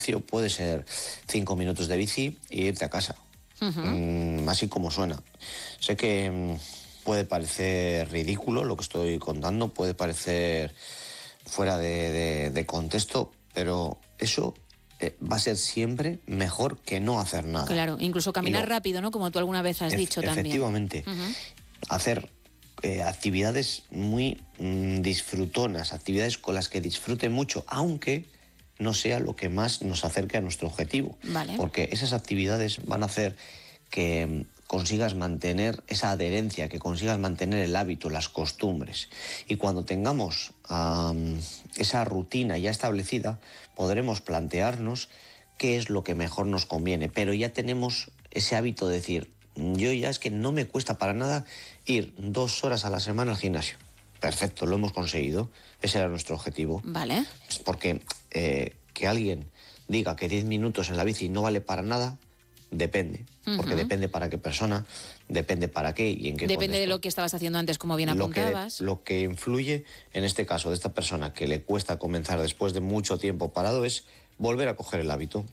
puede ser 5 minutos de bici e irte a casa. Así como suena. Sé que puede parecer ridículo lo que estoy contando, puede parecer fuera de contexto, pero eso va a ser siempre mejor que no hacer nada. Claro, incluso caminar rápido, ¿no? Como tú alguna vez has dicho también. Efectivamente. Hacer actividades muy disfrutonas, actividades con las que disfrute mucho, aunque no sea lo que más nos acerque a nuestro objetivo. Vale. Porque esas actividades van a hacer que consigas mantener esa adherencia, que consigas mantener el hábito, las costumbres. Y cuando tengamos esa rutina ya establecida, podremos plantearnos qué es lo que mejor nos conviene. Pero ya tenemos ese hábito de decir, yo ya es que no me cuesta para nada ir 2 horas a la semana al gimnasio. Perfecto, lo hemos conseguido. Ese era nuestro objetivo. Vale. Porque que alguien diga que 10 minutos en la bici no vale para nada, depende. Porque depende para qué persona, depende para qué y en qué Depende contexto. de lo que estabas haciendo antes, como bien apuntabas. Lo que influye en este caso de esta persona que le cuesta comenzar después de mucho tiempo parado es volver a coger el hábito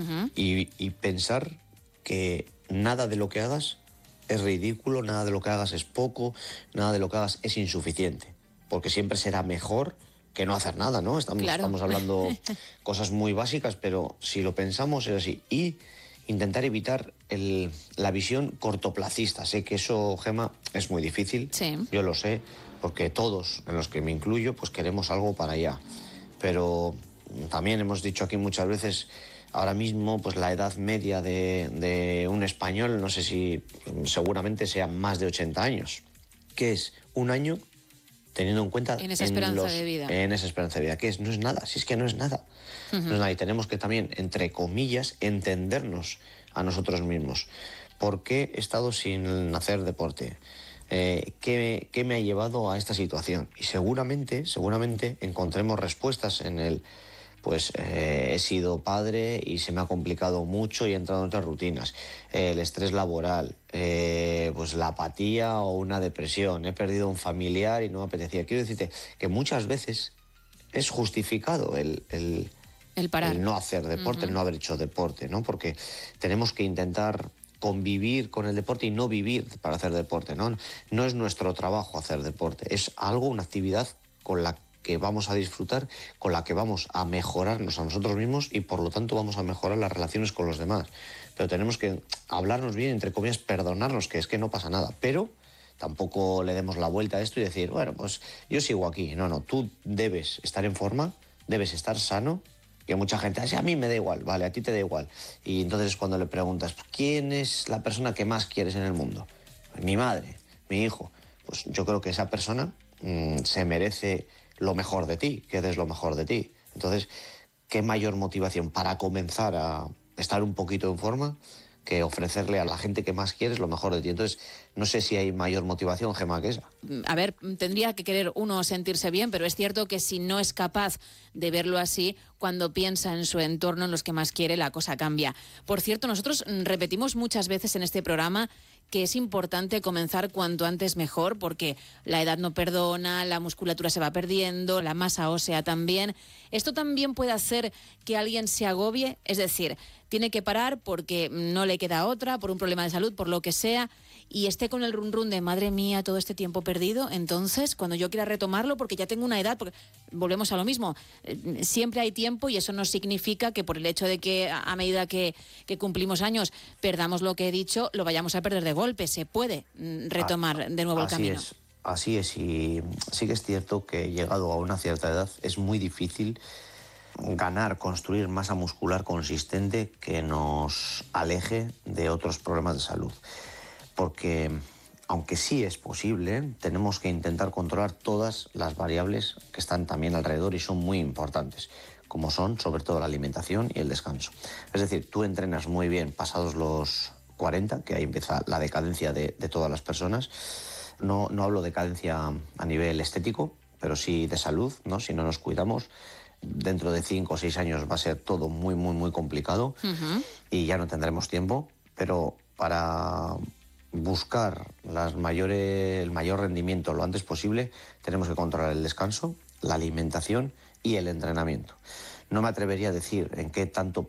y pensar que nada de lo que hagas es ridículo, nada de lo que hagas es poco, nada de lo que hagas es insuficiente, porque siempre será mejor que no hacer nada, ¿no? Estamos hablando cosas muy básicas, pero si lo pensamos es así. Y intentar evitar la visión cortoplacista. Sé que eso, Gemma, es muy difícil, yo lo sé, porque todos, en los que me incluyo, pues queremos algo para allá. Pero también hemos dicho aquí muchas veces, ahora mismo, pues la edad media de un español, no sé si seguramente sea más de 80 años, que es un año teniendo en cuenta en esa esperanza de vida. En esa esperanza de vida, que no es nada, si es que no es nada. No es nada. Y tenemos que también, entre comillas, entendernos a nosotros mismos. ¿Por qué he estado sin hacer deporte? ¿Qué me ha llevado a esta situación? Y seguramente encontremos respuestas en el... Pues he sido padre y se me ha complicado mucho y he entrado en otras rutinas. El estrés laboral, pues la apatía o una depresión. He perdido un familiar y no me apetecía. Quiero decirte que muchas veces es justificado el parar. El no hacer deporte, el no haber hecho deporte, ¿no? Porque tenemos que intentar convivir con el deporte y no vivir para hacer deporte, ¿no? No es nuestro trabajo hacer deporte, es algo, una actividad con la que vamos a disfrutar, con la que vamos a mejorarnos a nosotros mismos y por lo tanto vamos a mejorar las relaciones con los demás. Pero tenemos que hablarnos bien, entre comillas, perdonarnos, que es que no pasa nada, pero tampoco le demos la vuelta a esto y decir, bueno, pues yo sigo aquí. No, tú debes estar en forma, debes estar sano, que mucha gente dice, a mí me da igual, vale, a ti te da igual. Y entonces cuando le preguntas, ¿quién es la persona que más quieres en el mundo? Mi madre, mi hijo. Pues yo creo que esa persona se merece lo mejor de ti, que des lo mejor de ti. Entonces, ¿qué mayor motivación para comenzar a estar un poquito en forma que ofrecerle a la gente que más quieres lo mejor de ti? Entonces, no sé si hay mayor motivación, Gemma, que esa. A ver, tendría que querer uno sentirse bien, pero es cierto que si no es capaz de verlo así, cuando piensa en su entorno, en los que más quiere, la cosa cambia. Por cierto, nosotros repetimos muchas veces en este programa que es importante comenzar cuanto antes mejor, porque la edad no perdona, la musculatura se va perdiendo, la masa ósea también. Esto también puede hacer que alguien se agobie, es decir, tiene que parar porque no le queda otra, por un problema de salud, por lo que sea, y esté con el run de madre mía, todo este tiempo perdido. Entonces, cuando yo quiera retomarlo, porque ya tengo una edad, porque volvemos a lo mismo, siempre hay tiempo y eso no significa que por el hecho de que a medida que cumplimos años perdamos lo que he dicho, lo vayamos a perder de golpe. Se puede retomar de nuevo el camino. Así es, y sí que es cierto que llegado a una cierta edad es muy difícil construir masa muscular consistente que nos aleje de otros problemas de salud. Porque, aunque sí es posible, tenemos que intentar controlar todas las variables que están también alrededor y son muy importantes, como son sobre todo la alimentación y el descanso. Es decir, tú entrenas muy bien pasados los 40, que ahí empieza la decadencia de todas las personas. No hablo de decadencia a nivel estético, pero sí de salud, ¿no? Si no nos cuidamos, dentro de 5 o 6 años va a ser todo muy, muy, muy complicado y ya no tendremos tiempo, pero para buscar el mayor rendimiento lo antes posible, tenemos que controlar el descanso, la alimentación y el entrenamiento. No me atrevería a decir en qué tanto